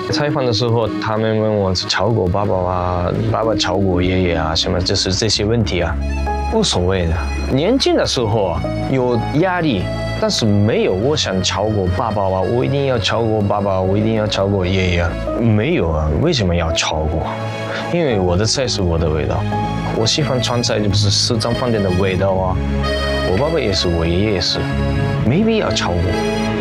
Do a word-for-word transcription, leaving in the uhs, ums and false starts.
采访的时候，他们问我超过爸爸啊，爸爸超过爷爷啊，什么就是这些问题啊，无所谓的。年轻的时候有压力，但是没有我想超过爸爸啊，我一定要超过爸爸，我一定要超过爷爷啊，没有啊，为什么要超过？因为我的菜是我的味道，我喜欢川菜就是四川饭店的味道啊，我爸爸也是，我爷爷也是，没必要超过。